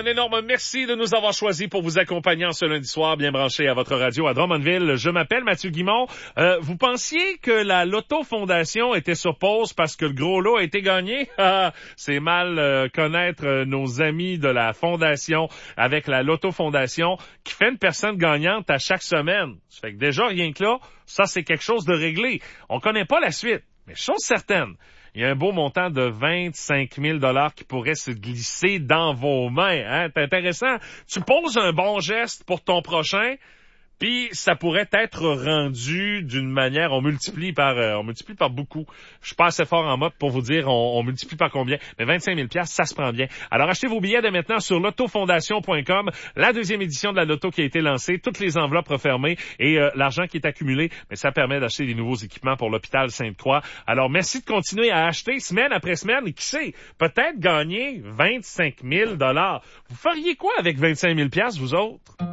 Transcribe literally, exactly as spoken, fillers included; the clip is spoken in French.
un énorme merci de nous avoir choisis pour vous accompagner en ce lundi soir, bien branché à votre radio à Drummondville. Je m'appelle Mathieu Guimond. Euh, vous pensiez que la Loto Fondation était sur pause parce que le gros lot a été gagné? C'est mal euh, connaître euh, nos amis de la Fondation avec la Loto Fondation qui fait une personne gagnante à chaque semaine. Ça fait que déjà, rien que là, ça c'est quelque chose de réglé. On connaît pas la suite, mais chose certaine, il y a un beau montant de vingt-cinq mille dollars qui pourrait se glisser dans vos mains. Hein? C'est intéressant. Tu poses un bon geste pour ton prochain, puis ça pourrait être rendu d'une manière, on multiplie par euh, on multiplie par beaucoup. Je suis pas assez fort en mode pour vous dire on, on multiplie par combien, mais vingt-cinq mille dollars, ça se prend bien. Alors achetez vos billets dès maintenant sur lotofondation point com, la deuxième édition de la Loto qui a été lancée, toutes les enveloppes refermées et euh, l'argent qui est accumulé, mais ça permet d'acheter des nouveaux équipements pour l'hôpital Sainte-Croix. Alors merci de continuer à acheter semaine après semaine et qui sait, peut-être gagner vingt-cinq mille dollars. Vous feriez quoi avec vingt-cinq mille dollars vous autres?